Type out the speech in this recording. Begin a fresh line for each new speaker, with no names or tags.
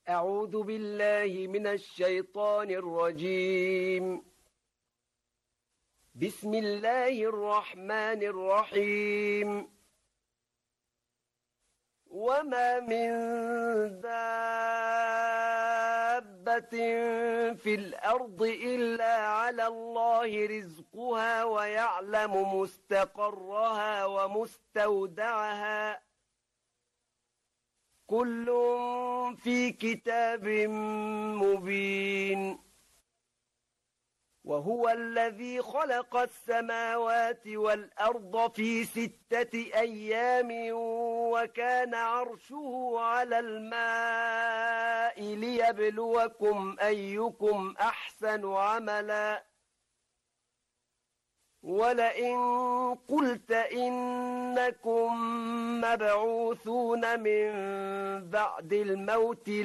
أعوذ بالله من الشيطان الرجيم. بسم الله الرحمن الرحيم. وما من دابة في الأرض إلا على الله رزقها ويعلم مستقرها ومستودعها كل في كتاب مبين. وهو الذي خلق السماوات والأرض في 6 أيام وكان عرشه على الماء ليبلوكم أيكم أحسن عملا. ولئن قلت إنكم مبعوثون من بعد الموت